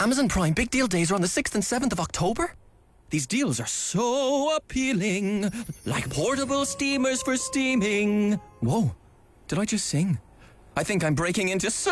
Amazon Prime Big Deal Days are on the 6th and 7th of October. These deals are so appealing, like portable steamers for steaming. Whoa, did I just sing? I think I'm breaking into